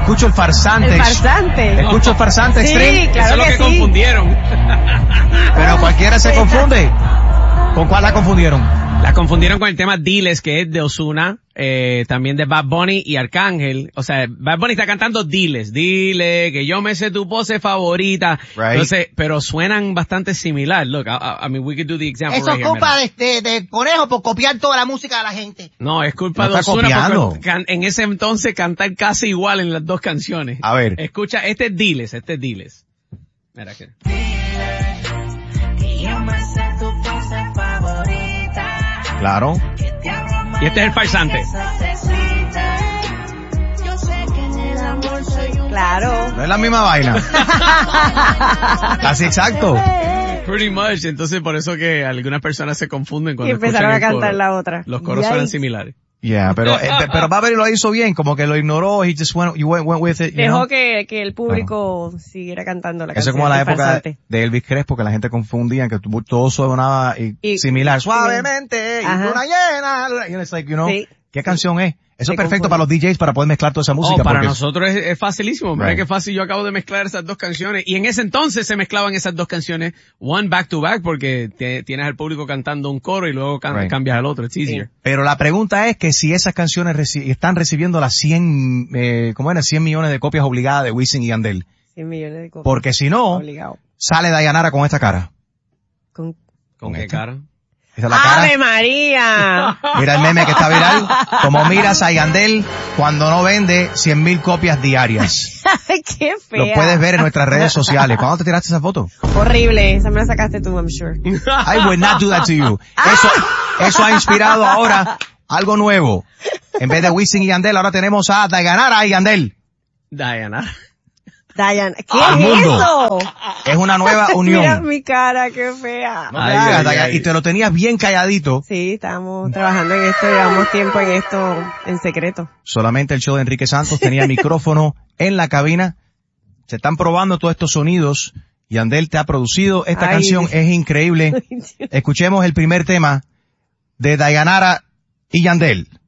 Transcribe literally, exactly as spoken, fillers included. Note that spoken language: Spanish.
escucho el farsante. El farsante. Escucho el farsante sí, extreme. Claro Eso es lo que, que sí. confundieron. Pero cualquiera se confunde. ¿Con cuál la confundieron? La confundieron con el tema Diles, que es de Ozuna, eh, también de Bad Bunny y Arcángel. O sea, Bad Bunny está cantando Diles, dile que yo me sé tu pose favorita. Right. Entonces, pero suenan bastante similar. Look, I, I mean, we could do the example Eso right es here, culpa mira. de, de, de Conejo por copiar toda la música de la gente. No, es culpa No de está Ozuna copiando. porque can- en ese entonces cantar casi igual en las dos canciones. A ver. Escucha, este es Diles, este es Diles. Mira que. Claro. Y este es el farsante. Claro. No es la misma vaina. Casi exacto. Pretty much. Entonces, por eso que algunas personas se confunden Y cuando empezaron a escuchan el cantar coro. la otra. Los coros suenan Yikes. similares. Yeah, pero, eh, pero Babel lo hizo bien, como que lo ignoró, he just went, you went, went with it, you Dejó know? que, que el público siguiera cantando la Eso es canción. como la del época farsante. de Elvis Crespo, que la gente confundía, que tu- todo sonaba y, Y- similar. Suavemente, y Ajá. luna llena, luna- you know, it's like, you know, Sí. ¿qué canción es? Eso Se es perfecto confunde. para los D Js para poder mezclar toda esa música. Oh, para porque- nosotros es, es facilísimo. Mira Right. qué fácil. Yo acabo de mezclar esas dos canciones. Y en ese entonces se mezclaban esas dos canciones, one back to back, porque te- tienes al público cantando un coro y luego can- Right. cambias al otro. It's easier. Pero la pregunta es que si esas canciones reci- están recibiendo las cien, eh, ¿cómo era? cien millones de copias obligadas de Wisin y Yandel. cien millones de copias. Porque si no, Obligado. sale Dayanara con esta cara. Con... ¿Con qué esta. cara? Esa es la cara. ¡Ave María! Mira el meme que está viral. Como miras a Yandel cuando no vende cien mil copias diarias. ¡Ay, qué fea! Lo puedes ver en nuestras redes sociales. ¿Cuándo te tiraste esa foto? Horrible. Esa me la sacaste tú, I'm sure. I would not do that to you. Eso, eso ha inspirado ahora algo nuevo. En vez de Wisin y Yandel, ahora tenemos a Dayanara y Yandel. Diana. Diane, ¿qué Al es mundo. eso? Es una nueva unión. Mira mi cara, qué fea. No te Ay, hagas, ay, Dayan- ay. Y te lo tenías bien calladito. Sí, estamos trabajando en esto, llevamos tiempo en esto en secreto. Solamente el show de Enrique Santos tenía el micrófono en la cabina. Se están probando todos estos sonidos. Yandel te ha producido. Esta Ay, canción Dios. es increíble. Escuchemos el primer tema de Dayanara y Yandel.